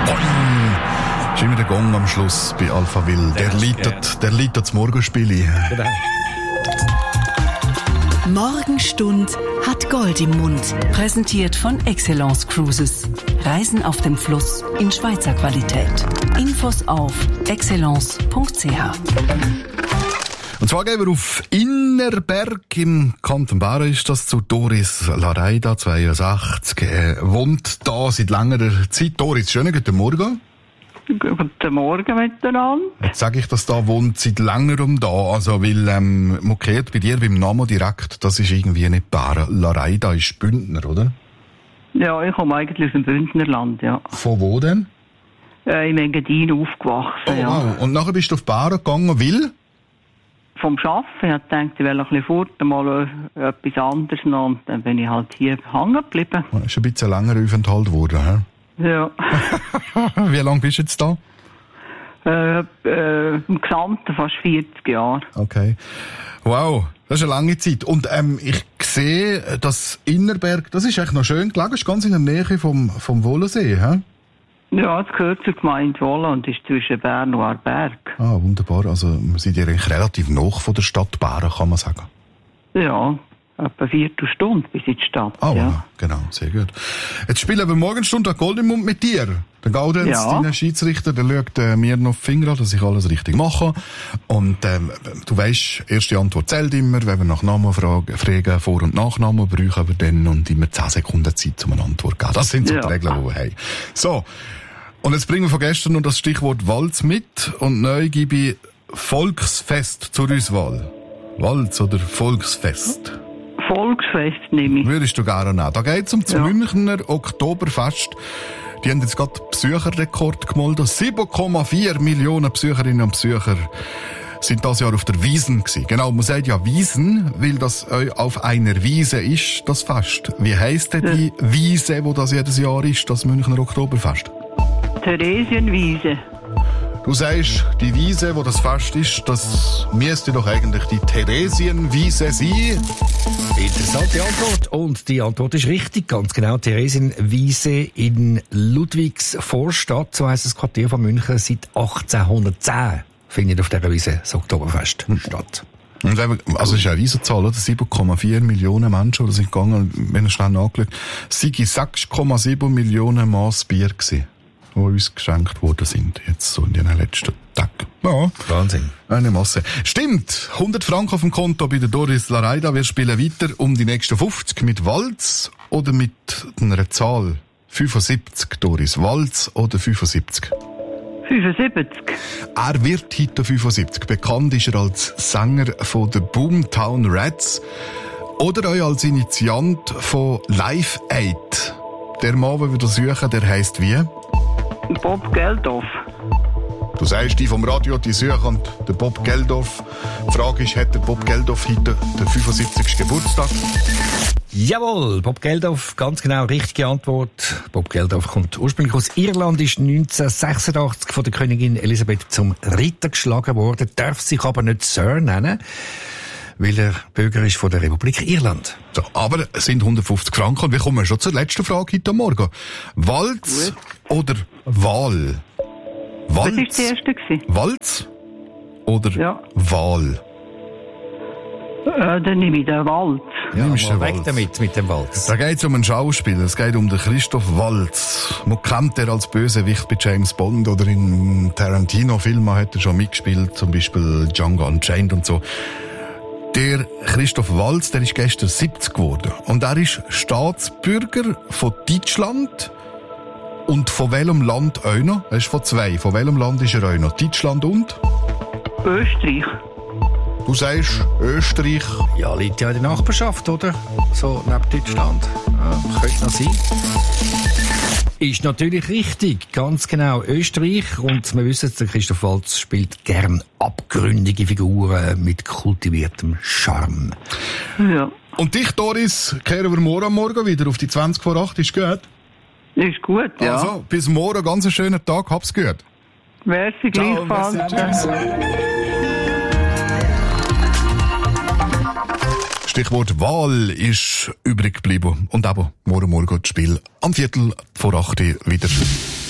Ist immer der Gong am Schluss bei Alphaville. Der leitet das Morgenspiel. Genau. Morgenstund hat Gold im Mund. Präsentiert von Excellence Cruises. Reisen auf dem Fluss in Schweizer Qualität. Infos auf excellence.ch. Und zwar gehen wir auf Innerberg im Kanton Bern, ist das, zu Doris Lareida, 62, wohnt da seit längerer Zeit. Doris, schönen guten Morgen. Guten Morgen miteinander. Jetzt sage ich, dass da wohnt seit längerem da, also weil man kennt bei dir beim Namen direkt, das ist irgendwie nicht Bären. Lareida ist Bündner, oder? Ja, ich komme eigentlich aus dem Bündnerland, ja. Von wo denn? Im Engadin aufgewachsen, Oh, ja. wow. Und nachher bist du auf Bären gegangen, weil? Vom Arbeiten. Ich dachte, ich will ein bisschen fort, mal etwas anderes noch. Und dann bin ich halt hier hängen geblieben. Das ist ein bisschen länger Aufenthalt geworden, hä? Ja. Wie lange bist du jetzt da? Im Gesamten fast 40 Jahre. Okay. Wow, das ist eine lange Zeit. Und ich sehe, dass Innerberg, das ist echt noch schön gelegen, ist ganz in der Nähe vom Wohlensee, hä? Ja, es gehört zur Gemeinde Wohlen und ist zwischen Bern und Aarberg. Ah, wunderbar. Also, wir sind ja eigentlich relativ nah von der Stadt Bären, kann man sagen. Ja, etwa 4 Stunden bis in die Stadt. Ah, ja. ja, genau, sehr gut. Jetzt spielen wir Morgenstunde an Gold im Mund mit dir. Der Gaudenz, dein Schiedsrichter, der schaut mir noch die Finger an, dass ich alles richtig mache. Und du weisst, erste Antwort zählt immer, wenn wir nach Namen fragen, Vor- und Nachnamen brauchen wir dann und immer 10 Sekunden Zeit, um eine Antwort zu geben. Das sind so die Regeln, die wir haben. So, und jetzt bringen wir von gestern noch das Stichwort Walz mit und neu gebe ich Volksfest zur Auswahl. Walz oder Volksfest? Volksfest nehme ich. Würdest du gerne nehmen. Da geht es um das Münchner Oktoberfest. Die haben jetzt gerade Besucherrekord gemeldet. 7,4 Millionen Besucherinnen und Besucher sind das Jahr auf der Wiesn gewesen. Genau, man sagt ja Wiesn, weil das auf einer Wiese ist, das Fest. Wie heisst denn die Wiese, wo das jedes Jahr ist, das Münchner Oktoberfest? Theresienwiese. Du sagst, die Wiese, wo das Fest ist, das müsste doch eigentlich die Theresienwiese sein. Interessante Antwort. Und die Antwort ist richtig, ganz genau. Theresienwiese in Ludwigsvorstadt, so heisst das Quartier von München, seit 1810 findet auf dieser Wiese das Oktoberfest statt. Und also es ist eine Riesenzahl, oder? 7,4 Millionen Menschen, die sind gegangen, wenn ich schnell nachgeschaut, es sei 6,7 Millionen Maß Bier gewesen, die uns geschenkt worden sind, jetzt so in den letzten Tagen. Ja. Wahnsinn. Eine Masse. Stimmt, 100 Franken auf dem Konto bei der Doris Lareida. Wir spielen weiter um die nächsten 50 mit Walz oder mit einer Zahl. 75, Doris. Walz oder 75? 75. Er wird heute 75. Bekannt ist er als Sänger von den Boomtown Rats oder auch als Initiant von Live Aid. Der Mann, den wir da suchen, der heisst wie? Bob Geldof. Du sagst, die vom Radio, die suchen der Bob Geldof. Die Frage ist, hat der Bob Geldof heute den 75. Geburtstag? Jawohl, Bob Geldof, ganz genau, richtige Antwort. Bob Geldof kommt ursprünglich aus Irland, ist 1986 von der Königin Elisabeth zum Ritter geschlagen worden, darf sich aber nicht Sir nennen, weil er Bürger ist von der Republik Irland. So, aber es sind 150 Franken und wir kommen schon zur letzten Frage heute Morgen. Walz oder Wahl? Walz? Was war die erste gewesen? Walz oder Wahl? Dann nehme ich den Walz. Ja, Nimmst du weg Walz? damit, mit dem Walz. Da geht es um einen Schauspieler, es geht um den Christoph Waltz. Man kennt er als Bösewicht bei James Bond oder in Tarantino-Filmen hat er schon mitgespielt, zum Beispiel Django Unchained und so. Der Christoph Waltz, der ist gestern 70 geworden. Und er ist Staatsbürger von Deutschland und von welchem Land auch noch? Er ist von 2. Von welchem Land ist er auch noch? Deutschland und? Österreich. Du sagst Österreich. Ja, liegt ja in der Nachbarschaft, oder? So neben Deutschland. Ja, könnte noch sein. Ist natürlich richtig, ganz genau. Österreich. Und wir wissen, der Christoph Waltz spielt gern abgründige Figuren mit kultiviertem Charme. Ja. Und dich, Doris, kehren wir morgen wieder auf die 20 vor 8. Ist gut? Ist gut, ja. Also, bis morgen, ganz einen schönen Tag. Hab's gut. Merci, gleichfalls. Tschüss. Stichwort Wahl ist übrig geblieben. Und eben morgen das Spiel am 7:45 wieder.